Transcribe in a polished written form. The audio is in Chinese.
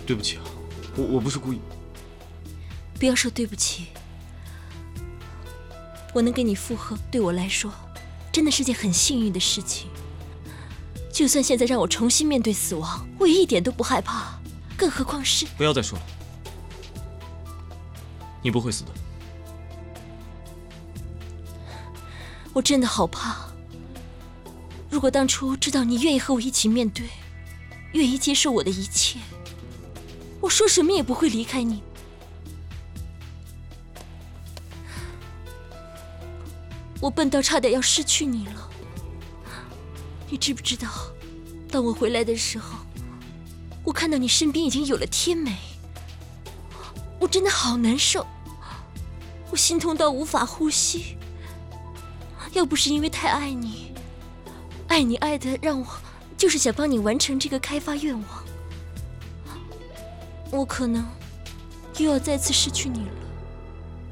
对不起啊，我不是故意。 不要说对不起，我能跟你复合，对我来说，真的是件很幸运的事情。就算现在让我重新面对死亡，我也一点都不害怕，更何况是…… 不要再说了，你不会死的。 我真的好怕。如果当初知道你愿意和我一起面对，愿意接受我的一切，我说什么也不会离开你。我笨到差点要失去你了。你知不知道，当我回来的时候，我看到你身边已经有了天美，我真的好难受，我心痛到无法呼吸。要不是因为太爱你，爱你爱的让我就是想帮你完成这个开发愿望，我可能又要再次失去你了。